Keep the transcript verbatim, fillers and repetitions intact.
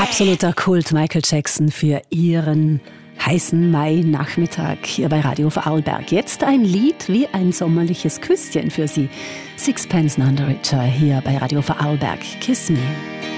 Absoluter Kult, Michael Jackson, für Ihren heißen Mai-Nachmittag hier bei Radio Vorarlberg. Jetzt ein Lied wie ein sommerliches Küsschen für Sie. Sixpence None the Richer hier bei Radio Vorarlberg. Kiss Me.